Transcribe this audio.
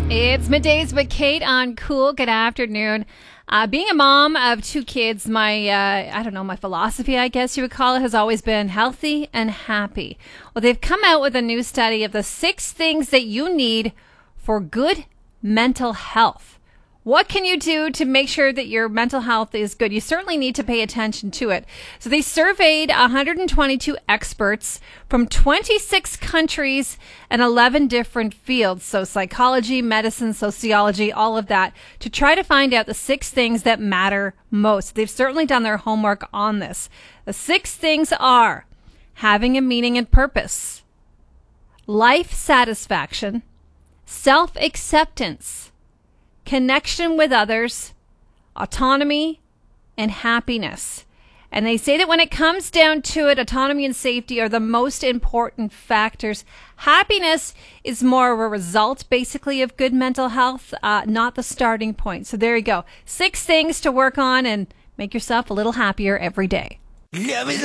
It's Middays with Kate on Cool. Good afternoon. Being a mom of two kids, my philosophy, I guess you would call it, has always been healthy and happy. Well, they've come out with a new study of the 6 things that you need for good mental health. What can you do to make sure that your mental health is good? You certainly need to pay attention to it. So they surveyed 122 experts from 26 countries and 11 different fields. So psychology, medicine, sociology, all of that, to try to find out the 6 things that matter most. They've certainly done their homework on this. The 6 things are having a meaning and purpose, life satisfaction, self-acceptance, connection with others, autonomy, and happiness. And they say that when it comes down to it, autonomy and safety are the most important factors. Happiness is more of a result, basically, of good mental health, not the starting point. So there you go. 6 things to work on and make yourself a little happier every day. Love is